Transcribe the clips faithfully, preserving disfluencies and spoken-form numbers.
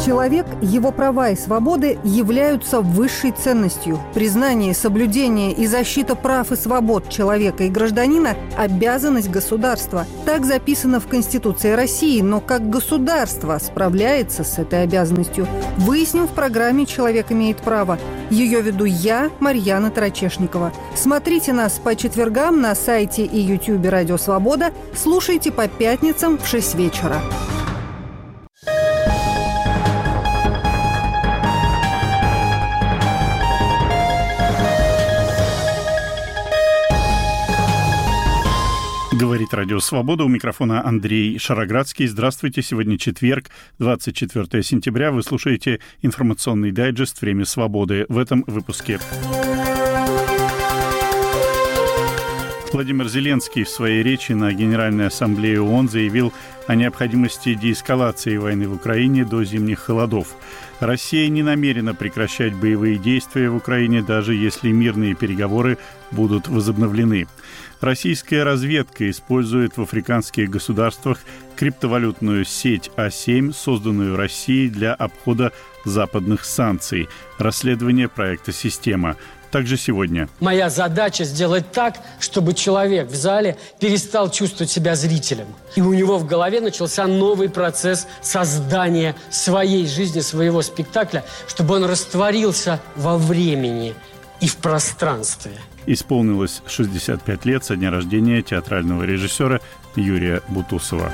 Человек, его права и свободы являются высшей ценностью. Признание, соблюдение и защита прав и свобод человека и гражданина – обязанность государства. Так записано в Конституции России, но как государство справляется с этой обязанностью, выясним в программе «Человек имеет право». Ее веду я, Марьяна Тарачешникова. Смотрите нас по четвергам на сайте и ютубе «Радио Свобода». Слушайте по пятницам в шесть вечера. Говорит Радио Свобода. У микрофона Андрей Шароградский. Здравствуйте. Сегодня четверг, двадцать четвёртое сентября. Вы слушаете информационный дайджест «Время свободы». В этом выпуске. Владимир Зеленский в своей речи на Генеральной Ассамблее ООН заявил о необходимости деэскалации войны в Украине до зимних холодов. Россия не намерена прекращать боевые действия в Украине, даже если мирные переговоры будут возобновлены. Российская разведка использует в африканских государствах криптовалютную сеть А семь, созданную Россией для обхода западных санкций. Расследование проекта «Система». Также сегодня. Моя задача сделать так, чтобы человек в зале перестал чувствовать себя зрителем. И у него в голове начался новый процесс создания своей жизни, своего спектакля, чтобы он растворился во времени и в пространстве. Исполнилось шестьдесят пять лет со дня рождения театрального режиссера Юрия Бутусова.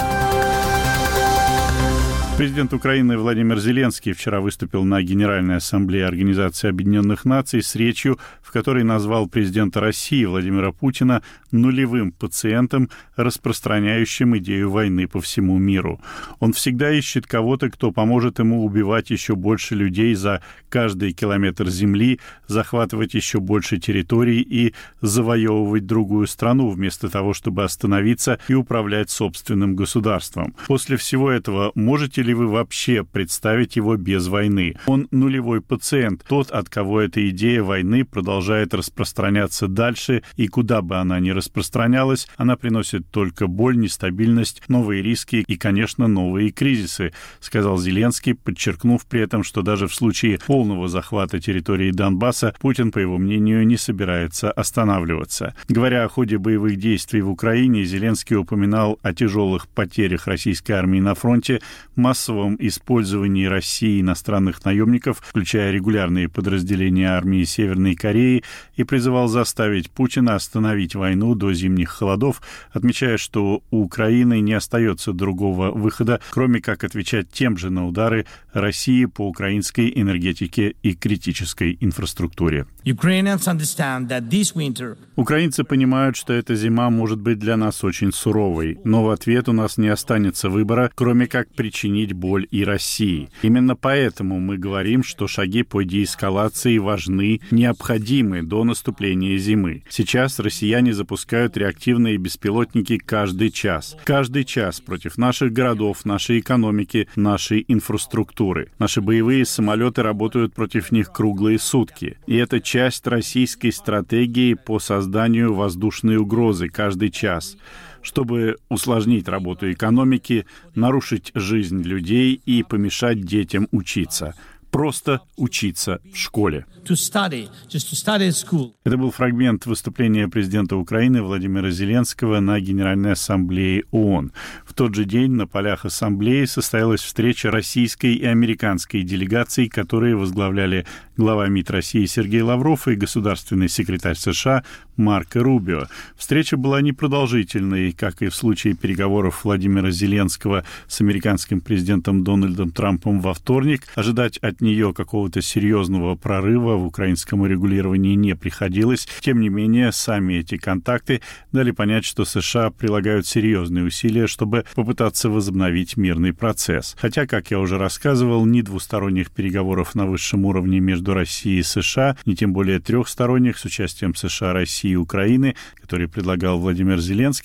Президент Украины Владимир Зеленский вчера выступил на Генеральной Ассамблее Организации Объединенных Наций с речью, в которой назвал президента России Владимира Путина нулевым пациентом, распространяющим идею войны по всему миру. Он всегда ищет кого-то, кто поможет ему убивать еще больше людей за каждый километр земли, захватывать еще больше территорий и завоевывать другую страну, вместо того, чтобы остановиться и управлять собственным государством. После всего этого можете ли вы вообще представить его без войны? Он нулевой пациент, тот, от кого эта идея войны продолжает распространяться дальше, и куда бы она ни распространялась, она приносит только боль, нестабильность, новые риски и, конечно, новые кризисы, сказал Зеленский, подчеркнув при этом, что даже в случае полного захвата территории Донбасса Путин, по его мнению, не собирается останавливаться. Говоря о ходе боевых действий в Украине, Зеленский упоминал о тяжелых потерях российской армии на фронте, массовом использовании России иностранных наемников, включая регулярные подразделения армии Северной Кореи, и призывал заставить Путина остановить войну до зимних холодов, отмечая, что у Украины не остается другого выхода, кроме как отвечать тем же на удары России по украинской энергетике и критической инфраструктуре. Украинцы понимают, что эта зима может быть для нас очень суровой, но в ответ у нас не останется выбора, кроме как причинить боль и России. Именно поэтому мы говорим, что шаги по деэскалации важны, необходимы до наступления зимы. Сейчас россияне запускают реактивные беспилотники каждый час. Каждый час против наших городов, нашей экономики, нашей инфраструктуры. Наши боевые самолеты работают против них круглые сутки. И это часть российской стратегии по созданию воздушной угрозы каждый час, чтобы усложнить работу экономики, нарушить жизнь людей и помешать детям учиться. Просто учиться в школе. Это был фрагмент выступления президента Украины Владимира Зеленского на Генеральной Ассамблее ООН. В тот же день на полях Ассамблеи состоялась встреча российской и американской делегаций, которые возглавляли глава МИД России Сергей Лавров и государственный секретарь США Марко Рубио. Встреча была непродолжительной, как и в случае переговоров Владимира Зеленского с американским президентом Дональдом Трампом во вторник. Ожидать от нее какого-то серьезного прорыва в украинском урегулировании не приходилось. Тем не менее, сами эти контакты дали понять, что США прилагают серьезные усилия, чтобы попытаться возобновить мирный процесс. Хотя, как я уже рассказывал, ни двусторонних переговоров на высшем уровне между Россией и США, ни тем более трехсторонних с участием США, России и Украины, которые предлагал Владимир Зеленский,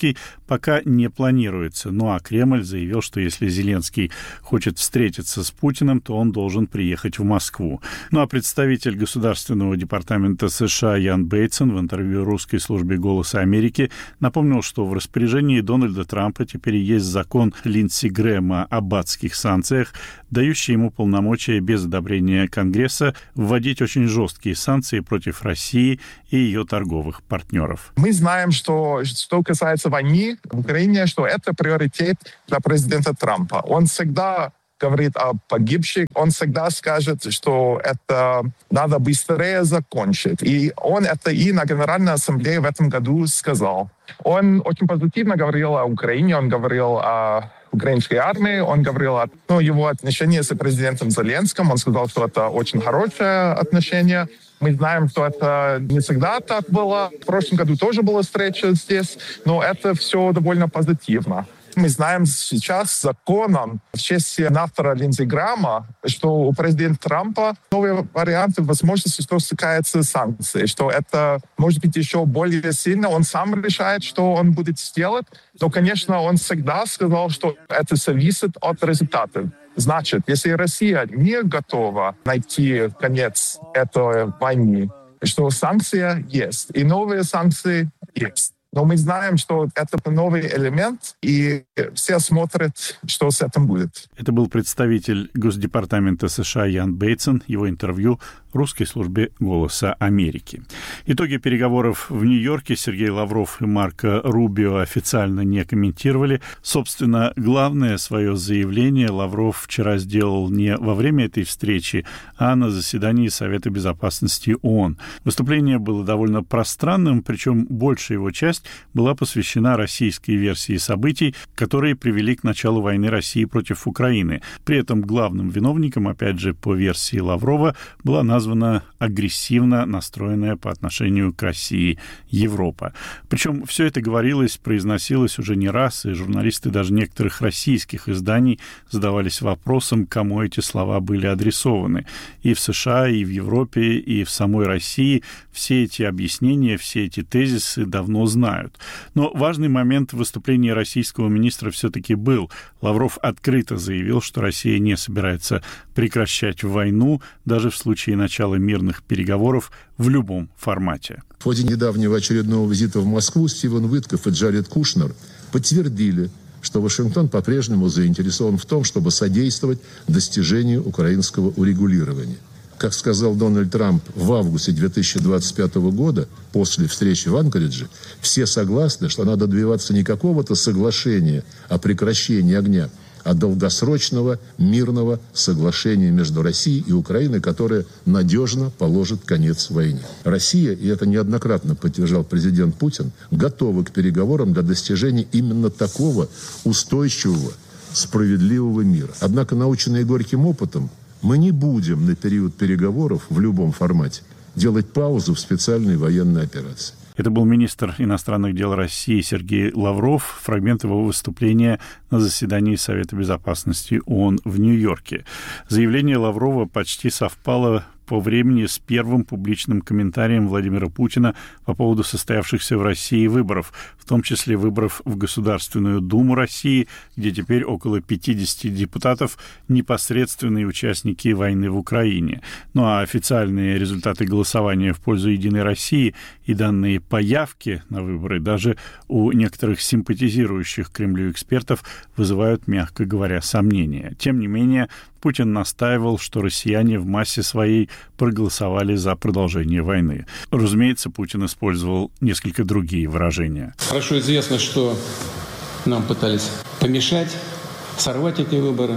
пока не планируется. Ну а Кремль заявил, что если Зеленский хочет встретиться с Путиным, то он должен приехать в Москву. Ну а представитель Государственного департамента США Ян Бейтсон в интервью русской службе «Голоса Америки» напомнил, что в распоряжении Дональда Трампа теперь есть закон Линдси Грэма об адских санкциях, дающий ему полномочия без одобрения Конгресса вводить очень жесткие санкции против России и ее торговых партнеров. Мы знаем, что что касается войны в Украине, что это приоритет для президента Трампа. Он всегда говорит о погибших, он всегда скажет, что это надо быстрее закончить. И он это и на Генеральной Ассамблее в этом году сказал. Он очень позитивно говорил о Украине, он говорил о украинской армии, он говорил о ну, его отношении с президентом Зеленским, он сказал, что это очень хорошее отношение. Мы знаем, что это не всегда так было. В прошлом году тоже была встреча здесь, но это все довольно позитивно. Мы знаем сейчас законом в честь сенатора Линдси Грэма, что у президента Трампа новые варианты возможности, что касается санкций, что это может быть еще более сильно. Он сам решает, что он будет сделать. Но, конечно, он всегда сказал, что это зависит от результатов. Значит, если Россия не готова найти конец этой войны, что санкции есть, и новые санкции есть. Но мы знаем, что это новый элемент, и все смотрят, что с этим будет. Это был представитель Госдепартамента США Ян Бейтсон. Его интервью русской службе «Голоса Америки». Итоги переговоров в Нью-Йорке Сергей Лавров и Марко Рубио официально не комментировали. Собственно, главное свое заявление Лавров вчера сделал не во время этой встречи, а на заседании Совета Безопасности ООН. Выступление было довольно пространным, причем большая его часть была посвящена российской версии событий, которые привели к началу войны России против Украины. При этом главным виновником, опять же, по версии Лаврова, была названа агрессивно настроенная по отношению к России Европа. Причем все это говорилось, произносилось уже не раз, и журналисты даже некоторых российских изданий задавались вопросом, кому эти слова были адресованы. И в США, и в Европе, и в самой России все эти объяснения, все эти тезисы давно знают. Но важный момент в выступлении российского министра все-таки был. Лавров открыто заявил, что Россия не собирается прекращать войну даже в случае начала мирных переговоров в любом формате. В ходе недавнего очередного визита в Москву Стивен Уиткоф и Джаред Кушнер подтвердили, что Вашингтон по-прежнему заинтересован в том, чтобы содействовать достижению украинского урегулирования. Как сказал Дональд Трамп в августе две тысячи двадцать пятого года, после встречи в Анкоридже, все согласны, что надо добиваться не какого-то соглашения о прекращении огня, а долгосрочного мирного соглашения между Россией и Украиной, которое надежно положит конец войне. Россия, и это неоднократно подтверждал президент Путин, готова к переговорам для достижения именно такого устойчивого, справедливого мира. Однако, наученные горьким опытом, мы не будем на период переговоров в любом формате делать паузу в специальной военной операции. Это был министр иностранных дел России Сергей Лавров, фрагмент его выступления на заседании Совета Безопасности ООН в Нью-Йорке. Заявление Лаврова почти совпало по времени с первым публичным комментарием Владимира Путина по поводу состоявшихся в России выборов, в том числе выборов в Государственную Думу России, где теперь около пятидесяти депутатов непосредственные участники войны в Украине. Ну а официальные результаты голосования в пользу «Единой России» и данные по явке на выборы даже у некоторых симпатизирующих Кремлю экспертов вызывают, мягко говоря, сомнения. Тем не менее, Путин настаивал, что россияне в массе своей проголосовали за продолжение войны. Разумеется, Путин использовал несколько другие выражения. Хорошо известно, что нам пытались помешать, сорвать эти выборы,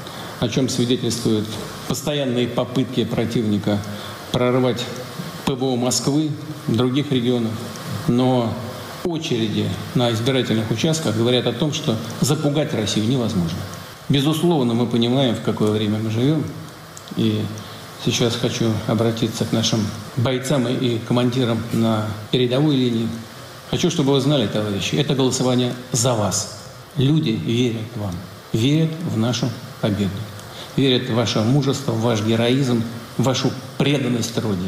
о чем свидетельствуют постоянные попытки противника прорвать ПВО Москвы, других регионов. Но очереди на избирательных участках говорят о том, что запугать Россию невозможно. Безусловно, мы понимаем, в какое время мы живем. И сейчас хочу обратиться к нашим бойцам и командирам на передовой линии. Хочу, чтобы вы знали, товарищи, это голосование за вас. Люди верят вам, верят в нашу победу, верят в ваше мужество, в ваш героизм, в вашу преданность Родине.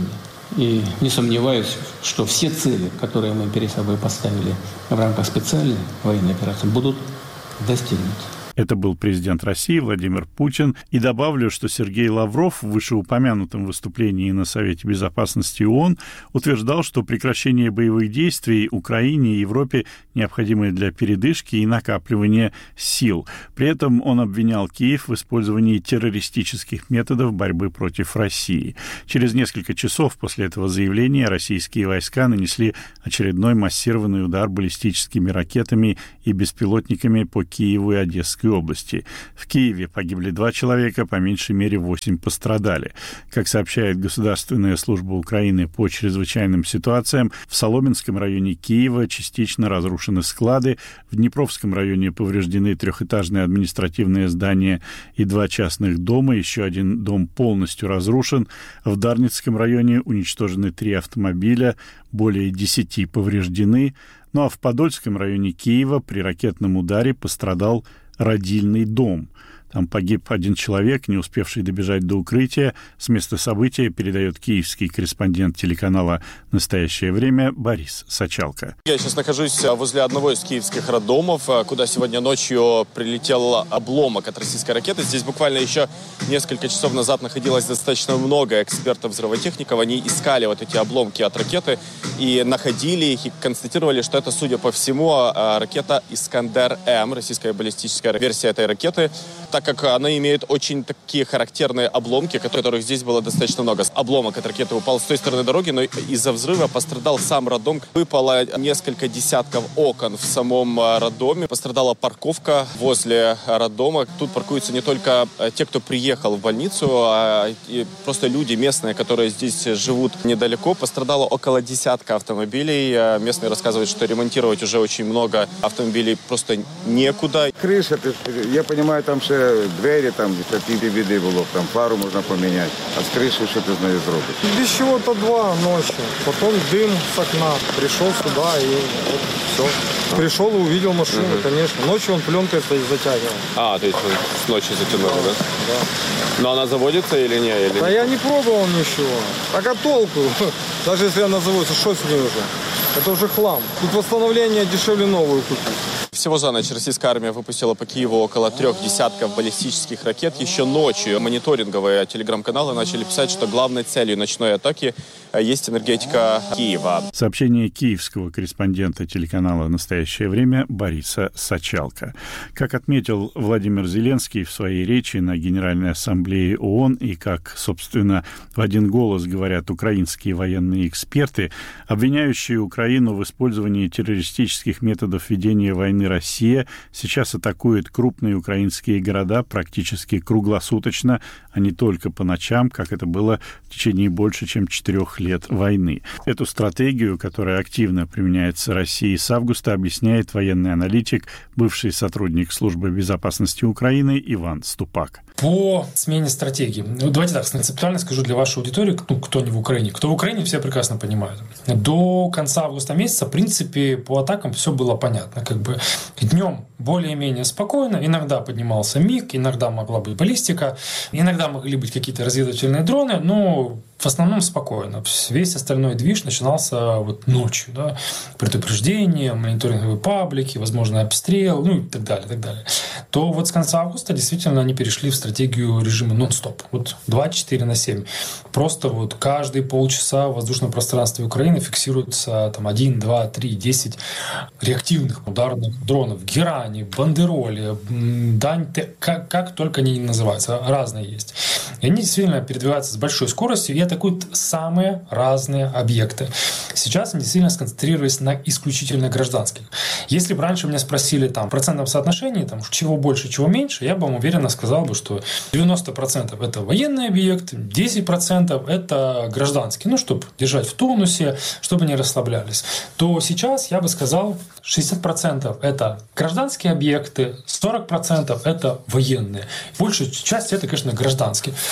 И не сомневаюсь, что все цели, которые мы перед собой поставили в рамках специальной военной операции, будут достигнуты. Это был президент России Владимир Путин. И добавлю, что Сергей Лавров в вышеупомянутом выступлении на Совете Безопасности ООН утверждал, что прекращение боевых действий Украине и Европе необходимо для передышки и накапливания сил. При этом он обвинял Киев в использовании террористических методов борьбы против России. Через несколько часов после этого заявления российские войска нанесли очередной массированный удар баллистическими ракетами и беспилотниками по Киеву и Одесской области. В Киеве погибли два человека, по меньшей мере восемь пострадали. Как сообщает Государственная служба Украины по чрезвычайным ситуациям, в Соломенском районе Киева частично разрушены склады, в Днепровском районе повреждены трехэтажное административное здание и два частных дома, еще один дом полностью разрушен, в Дарницком районе уничтожены три автомобиля, более десяти повреждены, ну а в Подольском районе Киева при ракетном ударе пострадал родильный дом. Там погиб один человек, не успевший добежать до укрытия. С места события передает киевский корреспондент телеканала «Настоящее время» Борис Сачалко. Я сейчас нахожусь возле одного из киевских роддомов, куда сегодня ночью прилетел обломок от российской ракеты. Здесь буквально еще несколько часов назад находилось достаточно много экспертов-взрывотехников. Они искали вот эти обломки от ракеты и находили их, и констатировали, что это, судя по всему, ракета «Искандер-М», российская баллистическая версия этой ракеты, так как она имеет очень такие характерные обломки, которых здесь было достаточно много. Обломок от ракеты упал с той стороны дороги, но из-за взрыва пострадал сам роддом. Выпало несколько десятков окон в самом роддоме. Пострадала парковка возле роддома. Тут паркуются не только те, кто приехал в больницу, а и просто люди местные, которые здесь живут недалеко. Пострадало около десятка автомобилей. Местные рассказывают, что ремонтировать уже очень много автомобилей просто некуда. Крыша, я понимаю, там все двері, там такі біди було, там фару можна поміняти, а з кришею що ти з нею зробиш? Без чего-то два ночи, потом дым с окна, пришел сюда и вот все. Пришел и увидел машину, uh-huh. конечно. Ночью он пленкой затягивал. А, то есть он с ночи затянули, да? Да. Но она заводится или нет? Или да не? Я не пробовал ничего. Так а толку? Даже если она заводится, что с ней уже? Это уже хлам. Тут восстановление дешевле новую купить. Всего за ночь российская армия выпустила по Киеву около трех десятков баллистических ракет. Еще ночью мониторинговые телеграм-каналы начали писать, что главной целью ночной атаки есть энергетика Киева. Сообщение киевского корреспондента телеканала «Настоящее время» Бориса Сачалко. Как отметил Владимир Зеленский в своей речи на Генеральной Ассамблее ООН и как, собственно, в один голос говорят украинские военные эксперты, обвиняющие Украину в использовании террористических методов ведения войны Россия сейчас атакует крупные украинские города практически круглосуточно, а не только по ночам, как это было в течение больше чем четырех лет войны. Эту стратегию, которая активно применяется Россией с августа, объясняет военный аналитик, бывший сотрудник Службы безопасности Украины Иван Ступак. По смене стратегии. Ну, давайте так, концептуально скажу для вашей аудитории, ну, кто не в Украине. Кто в Украине, все прекрасно понимают. До конца августа месяца, в принципе, по атакам все было понятно. Как бы днем более-менее спокойно, иногда поднимался МиГ, иногда могла быть баллистика, иногда могли быть какие-то разведывательные дроны, но в основном спокойно. Весь остальной движ начинался вот ночью. Да? Предупреждения, мониторинговые паблики, возможный обстрел, ну и так далее, так далее. То вот с конца августа действительно они перешли в стратегию режима нон-стоп. Вот двадцать четыре на семь. Просто вот каждые полчаса в воздушном пространстве Украины фиксируется там один, два, три, десять реактивных ударных дронов. Герани, бандероли, дань, как, как только они не называются. Разные есть. И они действительно передвигаются с большой скоростью и атакуют самые разные объекты. Сейчас они действительно сконцентрировались на исключительно гражданских. Если бы раньше меня спросили там, в процентном соотношении, там, чего больше, чего меньше, я бы вам уверенно сказал бы, что девяносто процентов это военный объект, десять процентов это гражданский, ну, чтобы держать в тонусе, чтобы не расслаблялись. То сейчас я бы сказал, шестьдесят процентов это гражданские объекты, сорок процентов это военные. Большая часть это, конечно, гражданские.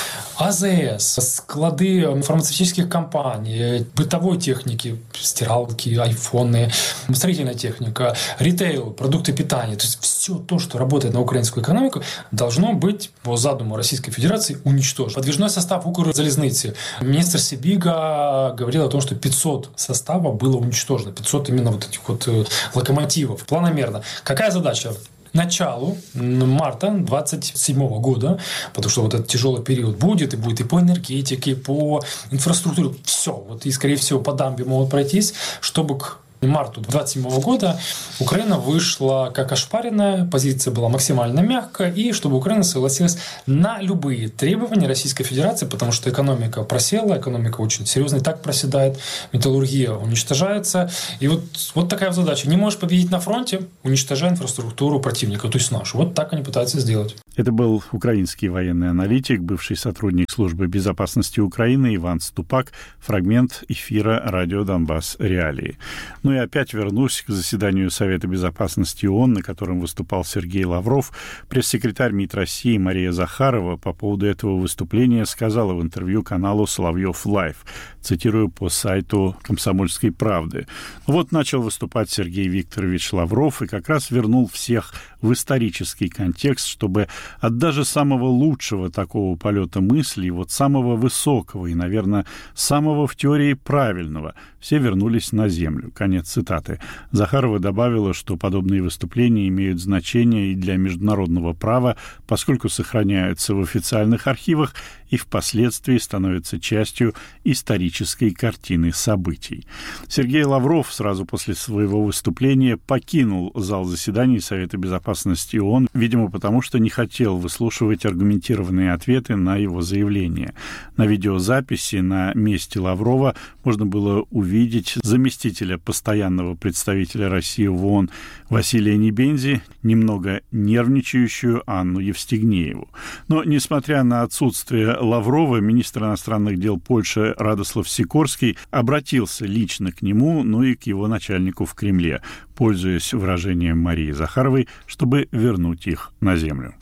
АЗС, склады фармацевтических компаний, бытовой техники, стиралки, айфоны, строительная техника, ритейл, продукты питания. То есть все то, что работает на украинскую экономику, должно быть по задуму Российской Федерации уничтожено. Подвижной состав Укрзалезницы. Министр Сибига говорил о том, что пятьсот составов было уничтожено. пятьсот именно вот этих вот локомотивов. Планомерно. Какая задача? Началу марта двадцать седьмого года, потому что вот этот тяжелый период будет, и будет и по энергетике, и по инфраструктуре, все. Вот и, скорее всего, по дамбе могут пройтись, чтобы к марту двадцать седьмого года Украина вышла как ошпаренная, позиция была максимально мягкая, и чтобы Украина согласилась на любые требования Российской Федерации, потому что экономика просела, экономика очень серьезно и так проседает, металлургия уничтожается. И вот, вот такая задача. Не можешь победить на фронте, уничтожай инфраструктуру противника, то есть нашу. Вот так они пытаются сделать. Это был украинский военный аналитик, бывший сотрудник Службы безопасности Украины Иван Ступак. Фрагмент эфира «Радио Донбасс. Реалии». Ну и опять вернусь к заседанию Совета безопасности ООН, на котором выступал Сергей Лавров. Пресс-секретарь МИД России Мария Захарова по поводу этого выступления сказала в интервью каналу «Соловьев Лайв», цитирую по сайту «Комсомольской правды». Вот начал выступать Сергей Викторович Лавров и как раз вернул всех в исторический контекст, чтобы от даже самого лучшего такого полета мыслей, вот самого высокого и, наверное, самого в теории правильного, все вернулись на землю. Конец цитаты. Захарова добавила, что подобные выступления имеют значение и для международного права, поскольку сохраняются в официальных архивах и впоследствии становятся частью исторической картины событий. Сергей Лавров сразу после своего выступления покинул зал заседаний Совета безопасности ООН, видимо, потому что не хотел выслушивать аргументированные ответы на его заявления. На видеозаписи на месте Лаврова можно было увидеть заместителя постоянного представителя России в ООН Василия Небензи, немного нервничающую Анну Евстигнееву. Но, несмотря на отсутствие Лаврова, министр иностранных дел Польши Радослав Сикорский обратился лично к нему, ну и к его начальнику в Кремле, пользуясь выражением Марии Захаровой, чтобы вернуть их на землю.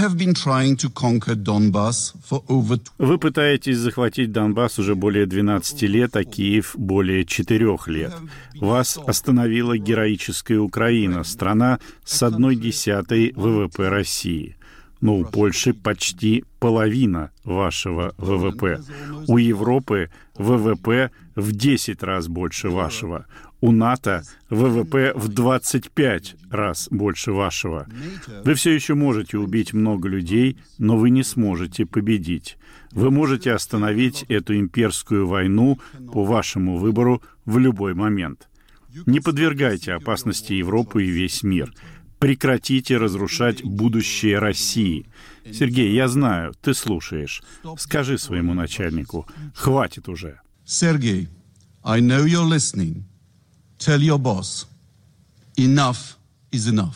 Вы пытаетесь захватить Донбасс уже более двенадцати лет, а Киев более четырех лет. Вас остановила героическая Украина, страна с одной десятой ВВП России. Но у Польши почти половина вашего ВВП. У Европы ВВП в десять раз больше вашего. У НАТО ВВП в двадцать пять раз больше вашего. Вы все еще можете убить много людей, но вы не сможете победить. Вы можете остановить эту имперскую войну по вашему выбору в любой момент. Не подвергайте опасности Европу и весь мир. Прекратите разрушать будущее России. Сергей, я знаю, ты слушаешь. Скажи своему начальнику, хватит уже. Сергей, I know you're listening. Tell your boss, enough is enough.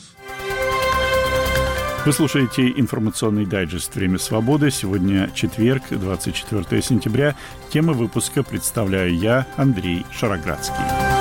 Вы слушаете информационный дайджест «Время свободы». Сегодня четверг, двадцать четвёртого сентября. Тема выпуска представляю я, Андрей Шароградский.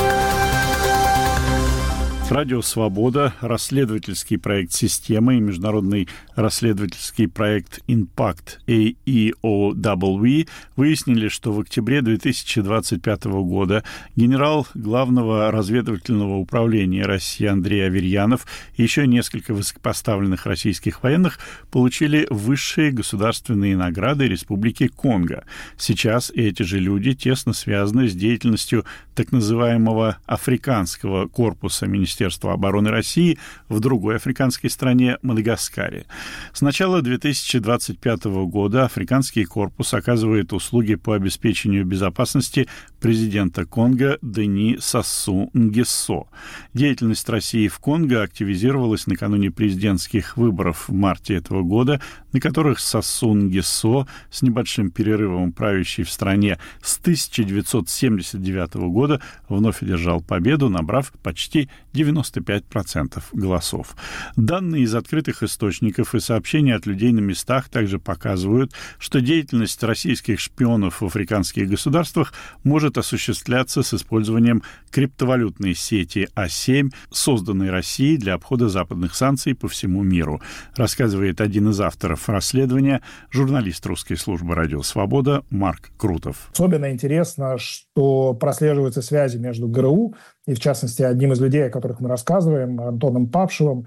Радио «Свобода», расследовательский проект «Система» и международный расследовательский проект «Impact» эй и о дабл ю ви выяснили, что в октябре две тысячи двадцать пятого года генерал Главного разведывательного управления России Андрей Аверьянов и еще несколько высокопоставленных российских военных получили высшие государственные награды Республики Конго. Сейчас эти же люди тесно связаны с деятельностью так называемого Африканского корпуса Министерства Министерства обороны России в другой африканской стране Мадагаскаре. С начала две тысячи двадцать пятого года Африканский корпус оказывает услуги по обеспечению безопасности президента Конго Дени Сассу Нгессо. Деятельность России в Конго активизировалась накануне президентских выборов в марте этого года, на которых Сассу Нгессо, с небольшим перерывом правящий в стране с тысяча девятьсот семьдесят девятого года, вновь одержал победу, набрав почти девяносто пять процентов голосов. Данные из открытых источников и сообщения от людей на местах также показывают, что деятельность российских шпионов в африканских государствах может осуществляться с использованием криптовалютной сети А семь, созданной Россией для обхода западных санкций по всему миру, рассказывает один из авторов расследования, журналист русской службы «Радио Свобода» Марк Крутов. Особенно интересно, что прослеживаются связи между ГРУ и, в частности, одним из людей, о которых мы рассказываем, Антоном Папшевым,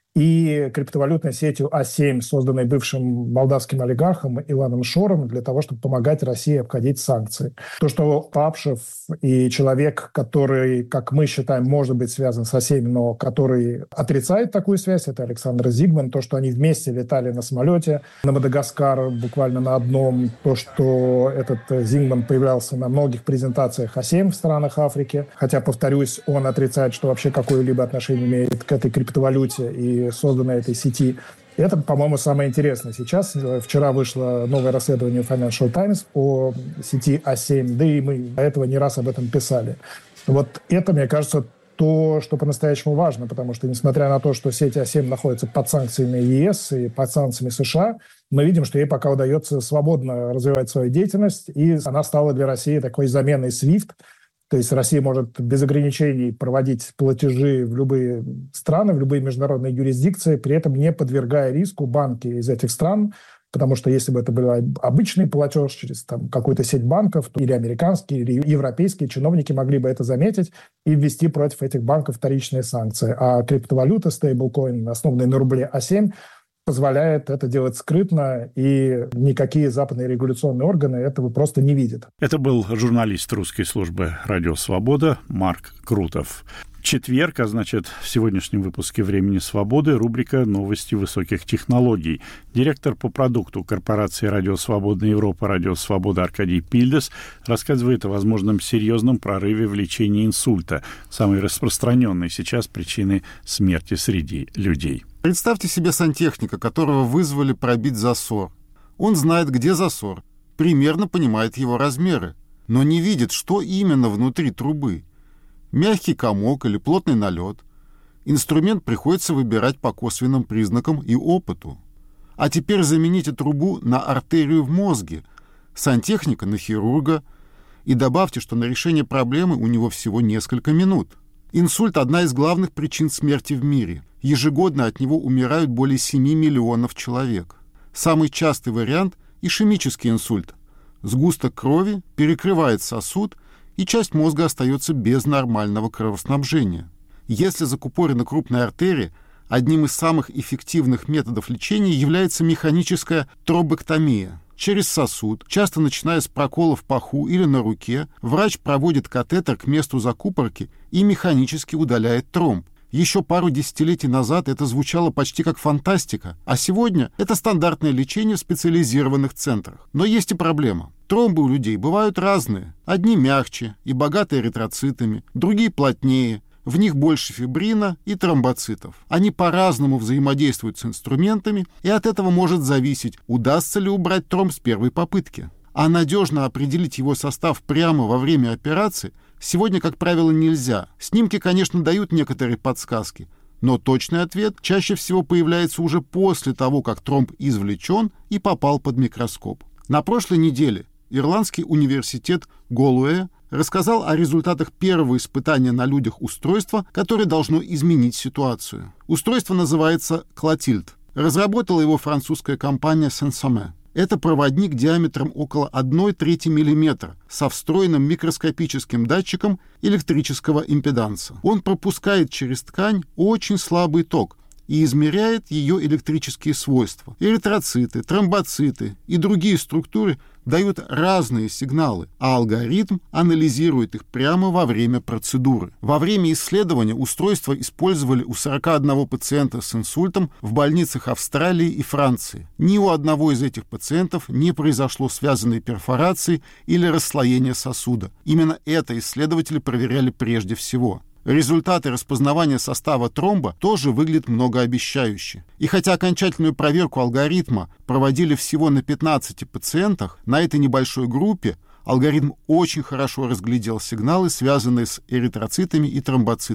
и криптовалютной сетью А семь, созданной бывшим молдавским олигархом Иланом Шором для того, чтобы помогать России обходить санкции. То, что Папшев и человек, который, как мы считаем, может быть связан с А семь, но который отрицает такую связь, это Александр Зигман. То, что они вместе летали на самолете на Мадагаскар, буквально на одном. То, что этот Зигман появлялся на многих презентациях А семь в странах Африки. Хотя, повторюсь, он отрицает, что вообще какое-либо отношение имеет к этой криптовалюте и созданной этой сети. Это, по-моему, самое интересное сейчас. Вчера вышло новое расследование Financial Times по сети А семь, да и мы до этого не раз об этом писали. Вот это, мне кажется, то, что по-настоящему важно, потому что, несмотря на то, что сеть А семь находится под санкциями ЕС и под санкциями США, мы видим, что ей пока удается свободно развивать свою деятельность, и она стала для России такой заменой свифт. То есть Россия может без ограничений проводить платежи в любые страны, в любые международные юрисдикции, при этом не подвергая риску банки из этих стран, потому что если бы это был обычный платеж через там, какую-то сеть банков, то или американские, или европейские чиновники могли бы это заметить и ввести против этих банков вторичные санкции. А криптовалюта, стейблкоин, основанный на рубле А семь, позволяет это делать скрытно, и никакие западные регуляционные органы этого просто не видят. Это был журналист русской службы «Радио Свобода» Марк Крутов. Четверг, а значит, в сегодняшнем выпуске «Времени свободы» рубрика «Новости высоких технологий». Директор по продукту корпорации «Радио Свободная Европа» «Радио Свобода» Аркадий Пильдес рассказывает о возможном серьезном прорыве в лечении инсульта, самой распространенной сейчас причины смерти среди людей. Представьте себе сантехника, которого вызвали пробить засор. Он знает, где засор, примерно понимает его размеры, но не видит, что именно внутри трубы. Мягкий комок или плотный налет. Инструмент приходится выбирать по косвенным признакам и опыту. А теперь замените трубу на артерию в мозге, сантехника на хирурга, и добавьте, что на решение проблемы у него всего несколько минут. Инсульт – одна из главных причин смерти в мире. Ежегодно от него умирают более семи миллионов человек. Самый частый вариант – ишемический инсульт. Сгусток крови перекрывает сосуд, и часть мозга остается без нормального кровоснабжения. Если закупорена крупная артерия, одним из самых эффективных методов лечения является механическая тромбэктомия. Через сосуд, часто начиная с прокола в паху или на руке, врач проводит катетер к месту закупорки и механически удаляет тромб. Еще пару десятилетий назад это звучало почти как фантастика, а сегодня это стандартное лечение в специализированных центрах. Но есть и проблема. Тромбы у людей бывают разные. Одни мягче и богатые эритроцитами, другие плотнее, в них больше фибрина и тромбоцитов. Они по-разному взаимодействуют с инструментами, и от этого может зависеть, удастся ли убрать тромб с первой попытки. А надежно определить его состав прямо во время операции сегодня, как правило, нельзя. Снимки, конечно, дают некоторые подсказки, но точный ответ чаще всего появляется уже после того, как тромб извлечен и попал под микроскоп. На прошлой неделе Ирландский университет Галуэя рассказал о результатах первого испытания на людях устройства, которое должно изменить ситуацию. Устройство называется Clotilde. Разработала его французская компания Sensome. Это проводник диаметром около одной трети миллиметра со встроенным микроскопическим датчиком электрического импеданса. Он пропускает через ткань очень слабый ток и измеряет ее электрические свойства. Эритроциты, тромбоциты и другие структуры дают разные сигналы, а алгоритм анализирует их прямо во время процедуры. Во время исследования устройство использовали у сорока одного пациента с инсультом в больницах Австралии и Франции. Ни у одного из этих пациентов не произошло связанной перфорации или расслоения сосуда. Именно это исследователи проверяли прежде всего. Результаты распознавания состава тромба тоже выглядят многообещающе. И хотя окончательную проверку алгоритма проводили всего на пятнадцати пациентах, на этой небольшой группе алгоритм очень хорошо разглядел сигналы, связанные с эритроцитами и тромбоцитами.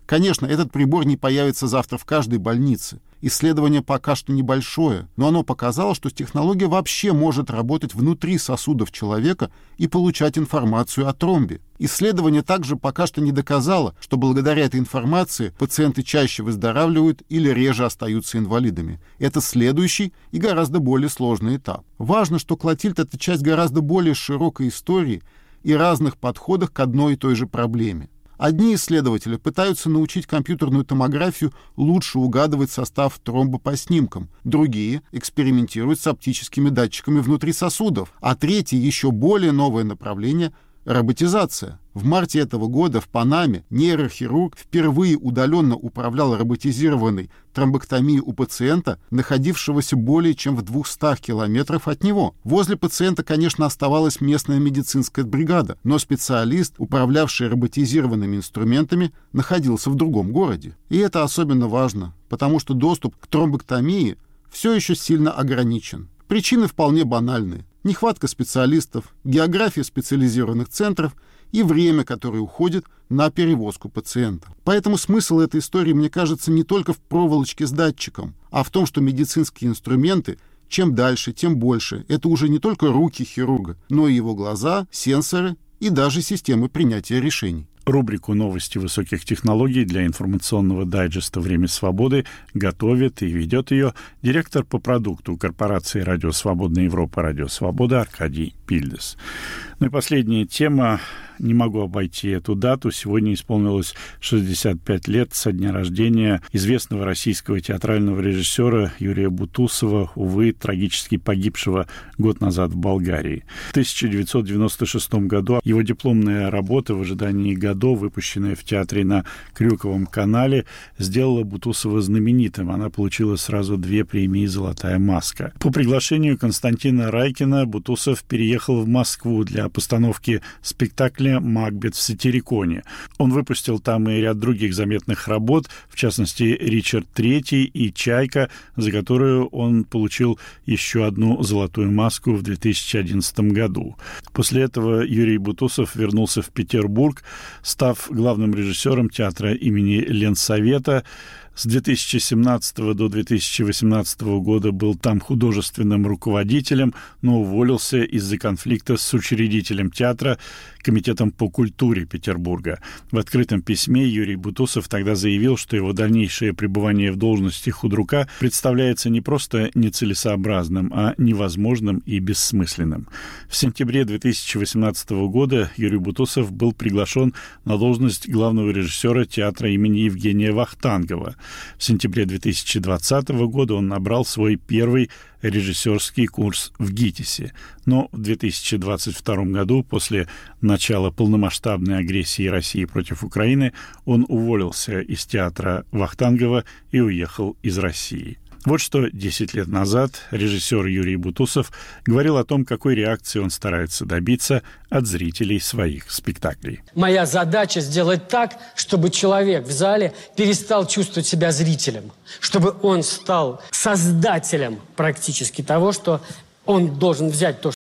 Конечно, этот прибор не появится завтра в каждой больнице. Исследование пока что небольшое, но оно показало, что технология вообще может работать внутри сосудов человека и получать информацию о тромбе. Исследование также пока что не доказало, что благодаря этой информации пациенты чаще выздоравливают или реже остаются инвалидами. Это следующий и гораздо более сложный этап. Важно, что Клотильд — это часть гораздо более широкой истории и разных подходах к одной и той же проблеме. Одни исследователи пытаются научить компьютерную томографию лучше угадывать состав тромба по снимкам, другие экспериментируют с оптическими датчиками внутри сосудов, а третье, еще более новое направление — роботизация. В марте этого года в Панаме нейрохирург впервые удаленно управлял роботизированной тромбэктомией у пациента, находившегося более чем в двухстах километрах от него. Возле пациента, конечно, оставалась местная медицинская бригада, но специалист, управлявший роботизированными инструментами, находился в другом городе. И это особенно важно, потому что доступ к тромбэктомии все еще сильно ограничен. Причины вполне банальные. Нехватка специалистов, география специализированных центров и время, которое уходит на перевозку пациента. Поэтому смысл этой истории, мне кажется, не только в проволочке с датчиком, а в том, что медицинские инструменты чем дальше, тем больше. Это уже не только руки хирурга, но и его глаза, сенсоры и даже системы принятия решений. Рубрику «Новости высоких технологий» для информационного дайджеста «Время свободы» готовит и ведет ее директор по продукту корпорации «Радио Свободная Европа» «Радио Свобода» Аркадий Пильдес. Ну и последняя тема. Не могу обойти эту дату. Сегодня исполнилось шестьдесят пять лет со дня рождения известного российского театрального режиссера Юрия Бутусова, увы, трагически погибшего год назад в Болгарии. В тысяча девятьсот девяносто шестом году его дипломная работа «В ожидании Годо», выпущенная в театре на Крюковом канале, сделала Бутусова знаменитым. Она получила сразу две премии «Золотая маска». По приглашению Константина Райкина Бутусов переехал в Москву для постановки спектакля «Макбет» в Сатириконе. Он выпустил там и ряд других заметных работ, в частности, «Ричард третий» и «Чайка», за которую он получил еще одну «Золотую маску» в две тысячи одиннадцатом году. После этого Юрий Бутусов вернулся в Петербург, став главным режиссером театра имени Ленсовета. С две тысячи семнадцатого до две тысячи восемнадцатого года был там художественным руководителем, но уволился из-за конфликта с учредителем театра, Комитетом по культуре Петербурга. В открытом письме Юрий Бутусов тогда заявил, что его дальнейшее пребывание в должности худрука представляется не просто нецелесообразным, а невозможным и бессмысленным. В сентябре две тысячи восемнадцатого года Юрий Бутусов был приглашен на должность главного режиссера театра имени Евгения Вахтангова. В сентябре две тысячи двадцатого года он набрал свой первый режиссерский курс в ГИТИСе. Но в две тысячи двадцать втором году, после начала полномасштабной агрессии России против Украины, он уволился из театра Вахтангова и уехал из России. Вот что десять лет назад режиссер Юрий Бутусов говорил о том, какой реакции он старается добиться от зрителей своих спектаклей. Моя задача сделать так, чтобы человек в зале перестал чувствовать себя зрителем, чтобы он стал создателем практически того, что он должен взять то,